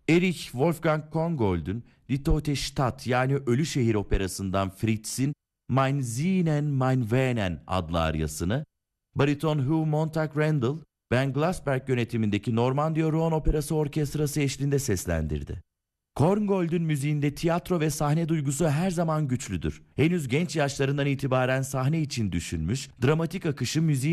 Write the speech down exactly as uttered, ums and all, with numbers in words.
Erich Wolfgang Korngold'un Die Tote Stadt yani Ölü Şehir operasından Fritz'in Mein Sehnen, mein Wehnen adlı aryasını, bariton Hugh Montag Randall, Ben Glassberg yönetimindeki Normandiya Rouen Operası Orkestrası eşliğinde seslendirdi. Korngold'un müziğinde tiyatro ve sahne duygusu her zaman güçlüdür. Henüz genç yaşlarından itibaren sahne için düşünmüş, dramatik akışı müziğin